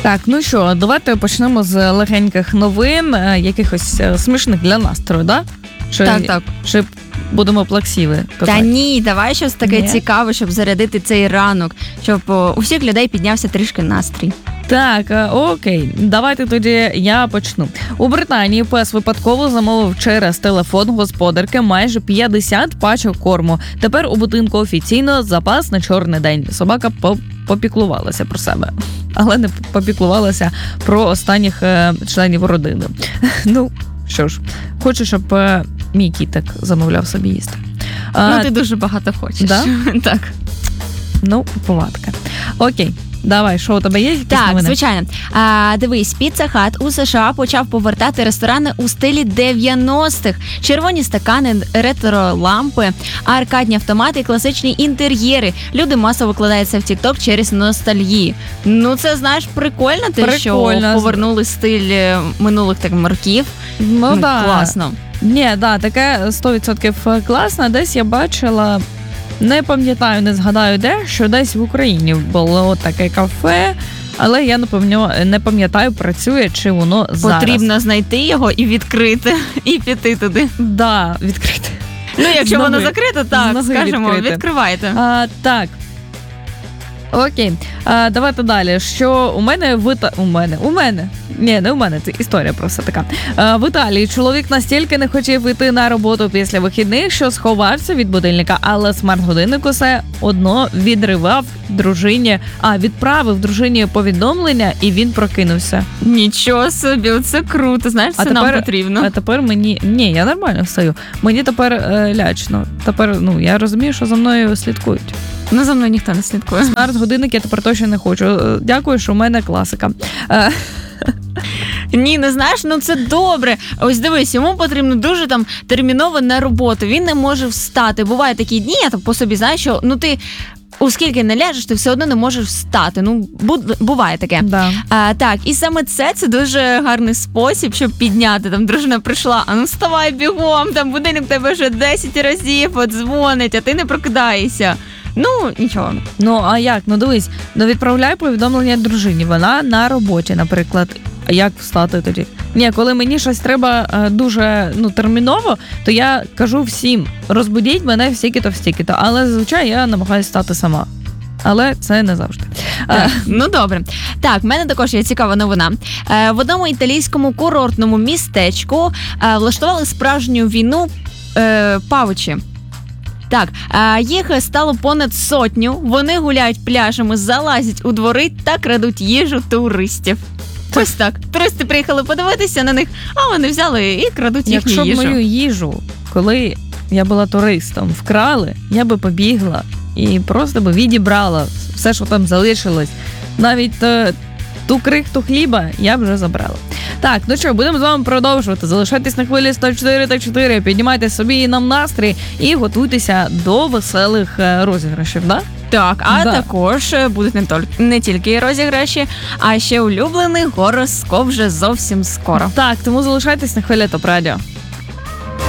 Так, ну що, давайте почнемо з легеньких новин, якихось смішних для настрою, да? Так. Чи будемо плаксіли казати? Та ні, давай щось таке цікаве, щоб зарядити цей ранок, щоб у всіх людей піднявся трішки настрій. Так, окей, давайте тоді я почну. У Британії пес випадково замовив через телефон господарки майже 50 пачок корму. Тепер у будинку офіційно запас на чорний день. Собака попіклувалася про себе, але не попіклувалася про останніх членів родини. Ну, що ж, хочу, щоб мій кітик замовляв собі їсти. Ти дуже багато хочеш. Да? Так. Ну, повадка. Окей. Давай, що у тебе є? Так, звичайно. Дивись, Pizza Hut у США почав повертати ресторани у стилі 90-х. Червоні стакани, ретро-лампи, аркадні автомати і класичні інтер'єри. Люди масово викладаються в TikTok через ностальгію. Ну, це, знаєш, прикольно, що повернули стиль минулих років. Ну, да. Класно. Ні, да, таке 100% класно. Десь я бачила... Не пам'ятаю, не згадаю де, що десь в Україні було таке кафе, але я не пам'ятаю, працює чи воно зараз. Потрібно знайти його і відкрити, і піти туди. Да, відкрити. Ну, якщо воно закрите, так, скажемо, відкривайте. Так. Окей, давайте далі. Що у мене Ні, не у мене, це історія просто така. В Італії чоловік настільки не хотів йти на роботу після вихідних, що сховався від будильника, але смарт-годинник усе одно відправив дружині повідомлення, і він прокинувся. Нічого собі, це круто, знаєш, це нам потрібно. А тепер мені... Ні, я нормально встаю. Мені тепер лячно. Тепер, я розумію, що за мною слідкують. За мною ніхто не слідкує. Смарт-годинник я тепер точно не хочу. Дякую, що в мене класика. Ні, не знаєш, це добре. Ось дивись, йому потрібно дуже терміново на роботу. Він не може встати. Бувають такі дні, я по собі знаю, що ти оскільки не ляжеш, ти все одно не можеш встати. Буває таке. Да. Так, і саме це дуже гарний спосіб, щоб підняти. Дружина прийшла, вставай бігом, будильник тебе вже 10 разів дзвонить, а ти не прокидаєшся. Нічого. А як? Дивись, відправляй повідомлення дружині. Вона на роботі, наприклад. А як встати тоді? Ні, коли мені щось треба дуже терміново, то я кажу всім, розбудіть мене в стільки-то. Але, звичайно, я намагаюся встати сама. Але це не завжди. Добре. Так, в мене також є цікава новина. В одному італійському курортному містечку влаштували справжню війну павичі. Так, їх стало понад 100. Вони гуляють пляжами, залазять у двори та крадуть їжу туристів. Ось так. Туристи приїхали подивитися на них, а вони взяли і крадуть їхню їжу. Якщо б мою їжу, коли я була туристом, вкрали, я би побігла і просто би відібрала все, що там залишилось. Навіть ту крихту хліба я б вже забрала. Так, будемо з вами продовжувати. Залишайтесь на хвилі 104.4, піднімайте собі і нам настрій і готуйтеся до веселих розіграшів, да? Так, також будуть не тільки розіграші, а ще улюблений гороскоп вже зовсім скоро. Так, тому залишайтесь на хвилі ТОП Радіо.